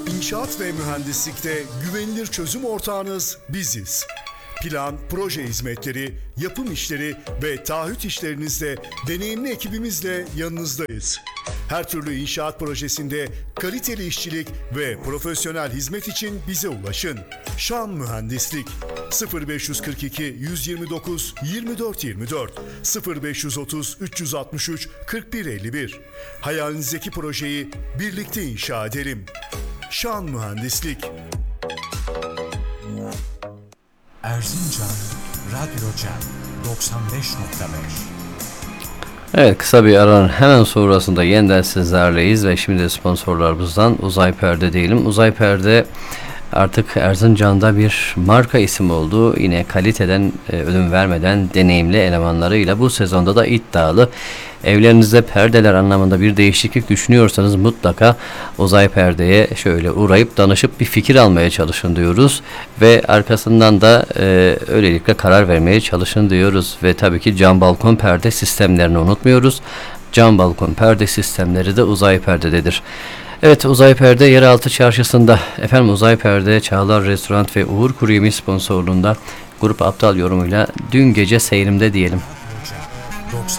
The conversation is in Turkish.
İnşaat ve mühendislikte güvenilir çözüm ortağınız biziz. Plan, proje hizmetleri, yapım işleri ve taahhüt işlerinizde deneyimli ekibimizle yanınızdayız. Her türlü inşaat projesinde kaliteli işçilik ve profesyonel hizmet için bize ulaşın. Şan Mühendislik 0542 129 24 24 0530 363 41 51. Hayalinizdeki projeyi birlikte inşa edelim. Şan Mühendislik. Erzincan Radyo Cem 95.5. Evet, kısa bir aranın hemen sonrasında yeniden sizlerleyiz ve şimdi sponsorlarımızdan Uzay Perde diyelim. Uzay Perde artık Erzincan'da bir marka isim oldu. Yine kaliteden ödün vermeden deneyimli elemanlarıyla bu sezonda da iddialı. Evlerinizde perdeler anlamında bir değişiklik düşünüyorsanız mutlaka Uzay Perde'ye şöyle uğrayıp danışıp bir fikir almaya çalışın diyoruz. Ve arkasından da öylelikle karar vermeye çalışın diyoruz. Ve tabii ki cam balkon perde sistemlerini unutmuyoruz. Cam balkon perde sistemleri de Uzay Perde'dedir. Evet, Uzay Perde Yeraltı Çarşısı'nda. Efendim, Uzay Perde, Çağlar Restoran ve Uğur Kuru Yemiş sponsorluğunda Grup Aptal yorumuyla dün gece seyrimde diyelim. Radyo Cem